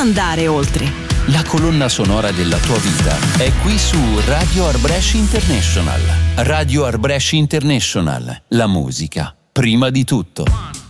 andare oltre. La colonna sonora della tua vita è qui su Radio Arbresh International. Radio Arbresh International, la musica prima di tutto.